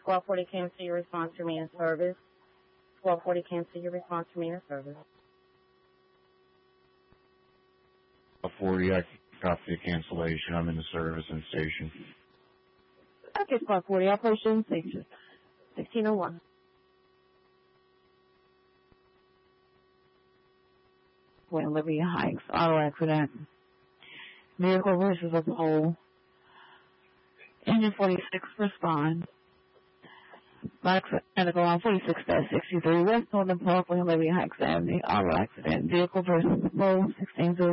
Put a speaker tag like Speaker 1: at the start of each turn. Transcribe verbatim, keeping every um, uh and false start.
Speaker 1: twelve forty cancel your response to me in service. twelve forty cancel your response to me in service.
Speaker 2: twelve forty, I copy the cancellation. I'm in the service and station.
Speaker 1: Okay, twelve forty, I'll place you in station. sixteen oh one.
Speaker 3: When Olivia Heights, auto accident. Vehicle versus as a whole. Engine forty-six, respond. Medical on forty-six sixty-three, West Northern Parkway, Olivia Heights Avenue, auto accident. Vehicle versus as a whole, sixteen oh